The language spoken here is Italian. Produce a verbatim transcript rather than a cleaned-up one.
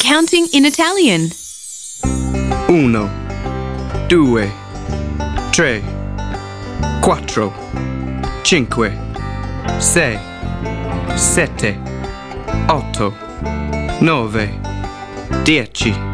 Counting in Italian. Uno, due, tre, quattro, cinque, sei, sette, otto, nove, dieci.